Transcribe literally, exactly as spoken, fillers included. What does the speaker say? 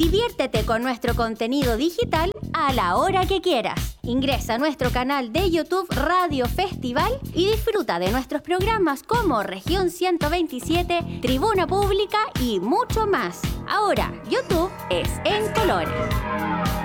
Diviértete con nuestro contenido digital a la hora que quieras. Ingresa a nuestro canal de YouTube Radio Festival y disfruta de nuestros programas como Región ciento veintisiete, Tribuna Pública y mucho más. Ahora, YouTube es en colores.